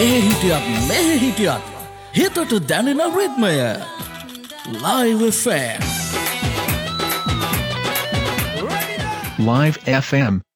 ඒ හිටියත් මෙහෙ හිටියත් හිතට දැනෙන රිද්මය Live FM. Live FM